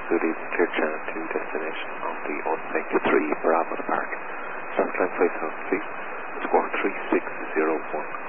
Zulu clear channel to destination on the un-93 Bravo Park. Start climb 5,000 feet, squawk 3601.